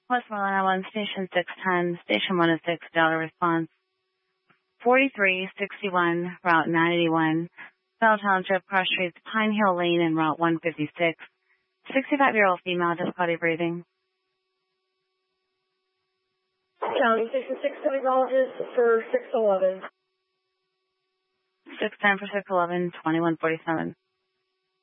Westmoreland I-1, Station 610, Station 106, Delta response. 4361, Route 981, Bell Township, cross streets Pine Hill Lane and Route 156. 65-year-old female, difficulty breathing. County Station 610 acknowledges for 611. 610 for 611, 2147.